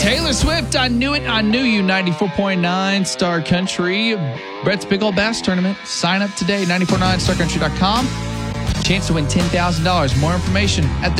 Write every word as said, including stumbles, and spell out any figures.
Taylor Swift, I Knew It, I Knew You, ninety-four point nine Star Country. Brett's Big Old Bass Tournament. Sign up today, nine four nine star country dot com. Chance to win ten thousand dollars. More information at the